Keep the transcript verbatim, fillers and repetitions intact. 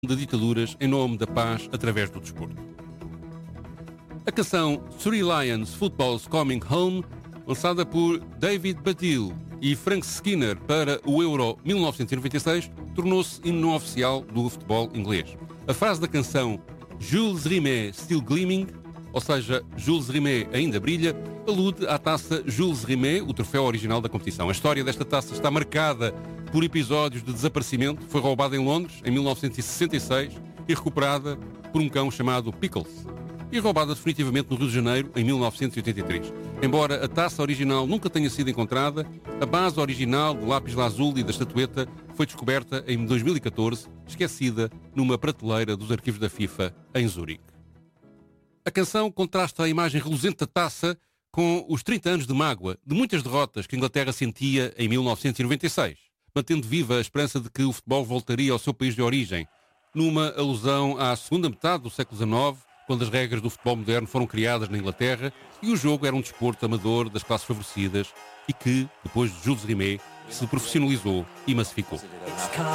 de ditaduras em nome da paz através do desporto. A canção Three Lions Football's Coming Home, lançada por David Baddiel e Frank Skinner para o Euro mil novecentos e noventa e seis, tornou-se hino oficial do futebol inglês. A frase da canção Jules Rimet Still Gleaming, ou seja, Jules Rimet ainda brilha, alude à taça Jules Rimet, o troféu original da competição. A história desta taça está marcada por episódios de desaparecimento. Foi roubada em Londres em mil novecentos e sessenta e seis e recuperada por um cão chamado Pickles. E roubada definitivamente no Rio de Janeiro em mil novecentos e oitenta e três. Embora a taça original nunca tenha sido encontrada, a base original do lápis lazuli e da estatueta foi descoberta em dois mil e catorze, esquecida numa prateleira dos arquivos da FIFA em Zurique. A canção contrasta a imagem reluzente da taça com os trinta anos de mágoa, de muitas derrotas que a Inglaterra sentia em mil novecentos e noventa e seis, mantendo viva a esperança de que o futebol voltaria ao seu país de origem, numa alusão à segunda metade do século dezenove, quando as regras do futebol moderno foram criadas na Inglaterra e o jogo era um desporto amador das classes favorecidas e que, depois de Jules Rimet, se profissionalizou e massificou.